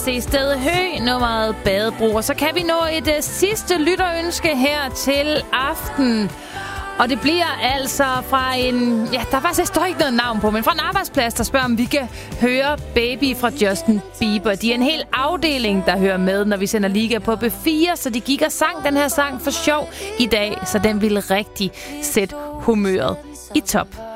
Se Sted Hø, nummeret Badebro. Og så kan vi nå et sidste lytterønske her til aften. Og det bliver altså fra en... Ja, der faktisk står ikke noget navn på, men fra en arbejdsplads, der spørger, om vi kan høre Baby fra Justin Bieber. De er en hel afdeling, der hører med, når vi sender Liga på B4, så de gik og sang den her sang for sjov i dag, så den ville rigtig sætte humøret i top.